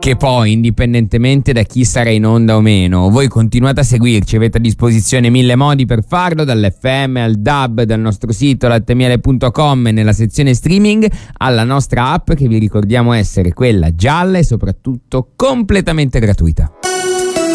che poi, indipendentemente da chi sarà in onda o meno, voi continuate a seguirci, avete a disposizione 1000 modi per farlo, dall'FM al DAB, dal nostro sito lattemmiele.com, nella sezione streaming, alla nostra app che vi ricordiamo essere quella gialla e soprattutto completamente gratuita.